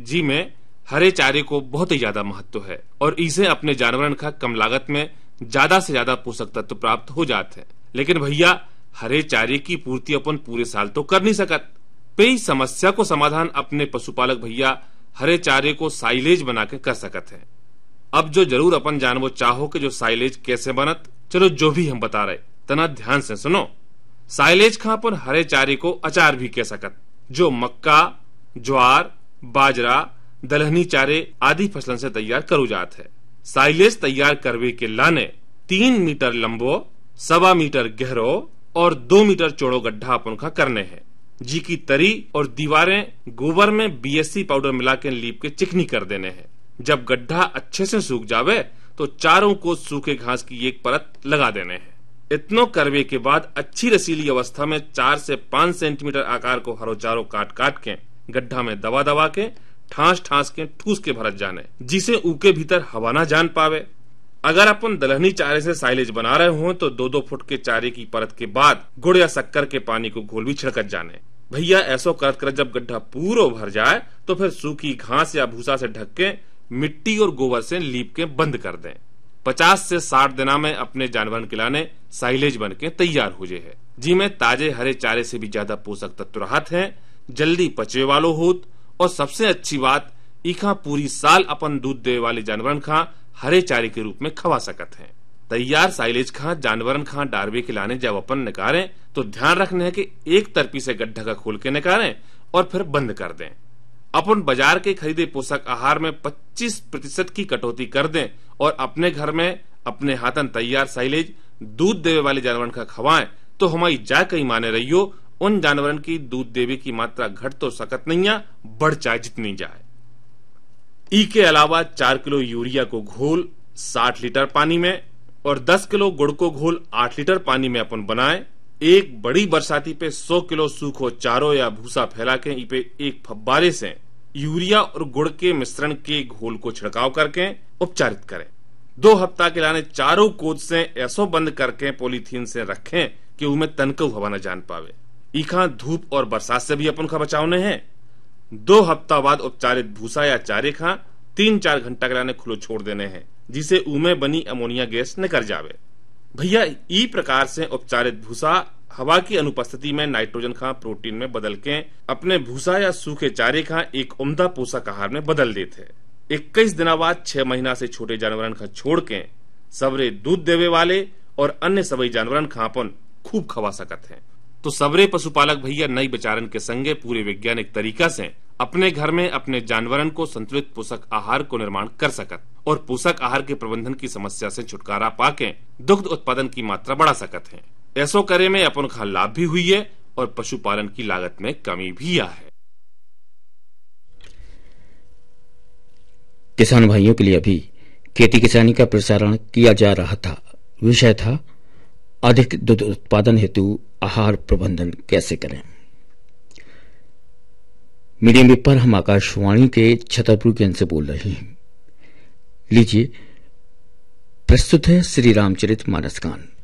जी में हरे चारे को बहुत ही ज्यादा महत्व है और इसे अपने जानवरन का कम लागत में ज्यादा से ज्यादा पोषक तत्व प्राप्त हो जाते हैं। लेकिन भैया हरे चारे की पूर्ति अपन पूरे साल तो कर नहीं सकत। पे इस समस्या को समाधान अपने पशुपालक भैया हरे चारे को साइलेज बना के कर सकत हैं। अब जो जरूर अपन जानवो चाहो कि जो साइलेज कैसे बनत, चलो जो भी हम बता रहे तना ध्यान से सुनो। साइलेज का अपन हरे चारे को अचार भी कह सकत, जो मक्का, ज्वार, बाजरा, दलहनी चारे आदि फसलन से तैयार करू जात है। साइलेज तैयार करवे के लाने 3 मीटर लंबो, 1.25 मीटर गहरो और 2 मीटर चौड़ो गड्ढा अपन का करने हैं, जी की तरी और दीवारें गोबर में BSC पाउडर मिला के लीप के चिकनी कर देने हैं। जब गड्ढा अच्छे से सूख जावे तो चारों को सूखे घास की एक परत लगा देने हैं। इतनो करवे के बाद अच्छी रसीली अवस्था में 4 से 5 सेंटीमीटर आकार को हरो चारो काट काट के गड्ढा में दबा दबा के ठास ठास के ठूस के भरत जाने, जिसे ऊके भीतर हवा ना जान पावे। अगर अपन दलहनी चारे से साइलेज बना रहे हो तो 2-2 फुट के चारे की परत के बाद गुड़ या शक्कर के पानी को घोल भी छिड़कत जाने। भैया ऐसो करत कर जब गड्ढा पूरा भर जाए तो फिर सूखी घास या भूसा से ढक के मिट्टी और गोबर से लीप के बंद कर दें। 50 से 60 दिना में अपने जानवर खिलाने साइलेज बन के तैयार हो जाए है, जी में ताजे हरे चारे से भी ज्यादा पोषक तत्व रहत है, जल्दी पचे वालो होत और सबसे अच्छी बात इखा पूरी साल अपन दूध दे वाले जानवरन खा हरे चारे के रूप में खवा सकत हैं। तैयार साइलेज खा जानवरन खा डारवे खिलाने जब अपन निकालें तो ध्यान रखने है कि एक तरफी से गड्ढा का खोल के निकालें और फिर बंद कर दें। अपन बाजार के खरीदे पोषक आहार में 25% की कटौती कर दें और अपने घर में अपने हाथन तैयार साइलेज दूध देवे वाले जानवरन का खवाएं तो हमारी जा कई माने रहियो उन जानवरन की दूध देवे की मात्रा घट तो सकत नहीं है, बढ़ चाहे जितनी जाए। ई के अलावा 4 किलो यूरिया को घोल 60 लीटर पानी में और 10 किलो गुड़ को घोल 8 लीटर पानी में अपन बनाए। एक बड़ी बरसाती पे 100 किलो सूखो चारो या भूसा फैला के इपे एक फब्बारे से यूरिया और गुड़ के मिश्रण के घोल को छिड़काव करके उपचारित करें। 2 हफ्ता के लाने चारों कोच से ऐसो बंद करके पॉलीथीन से रखें कि उनमें तनकऊ हवा न जान पावे। इखा धूप और बरसात से भी अपन का बचावने हैं। 2 हफ्ता बाद उपचारित भूसा या चारे खा 3-4 घंटा के लाने खुलो छोड़ देने हैं, जिसे उमे बनी अमोनिया गैस निकल जावे। भैया ई प्रकार से उपचारित भूसा हवा की अनुपस्थिति में नाइट्रोजन खा प्रोटीन में बदल के अपने भूसा या सूखे चारे खा एक उम्दा पोषक आहार में बदल देते। 21 दिना बाद 6 महीना से छोटे जानवरन खा छोड़ के सबरे दूध देवे वाले और अन्य सभी जानवरन खा अपन खूब खवा सकत हैं। तो सबरे पशुपालक भैया नई विचारन के संगे पूरे वैज्ञानिक तरीका से अपने घर में अपने जानवरन को संतुलित पोषक आहार को निर्माण कर सकत और पोषक आहार के प्रबंधन की समस्या से छुटकारा पाके दुग्ध उत्पादन की मात्रा बढ़ा सकत हैं। ऐसो करे में अपन का लाभ भी हुई है और पशुपालन की लागत में कमी भी आ है। किसान भाइयों के लिए अभी खेती किसानी का प्रसारण किया जा रहा था। विषय था अधिक दूध उत्पादन हेतु आहार प्रबंधन कैसे करें। मीडियम वेव पर हम आकाशवाणी के छतरपुर केंद्र से बोल रहे हैं। लीजिए प्रस्तुत है श्री रामचरित मानस गान।